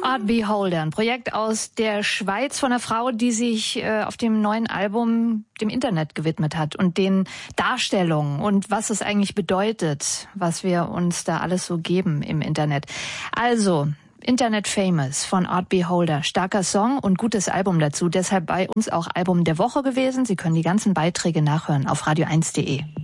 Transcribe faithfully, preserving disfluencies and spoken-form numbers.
Art Beholder, ein Projekt aus der Schweiz von einer Frau, die sich äh, auf dem neuen Album dem Internet gewidmet hat und den Darstellungen und was es eigentlich bedeutet, was wir uns da alles so geben im Internet. Also, Internet Famous von Art Beholder. Starker Song und gutes Album dazu. Deshalb bei uns auch Album der Woche gewesen. Sie können die ganzen Beiträge nachhören auf radio eins punkt de.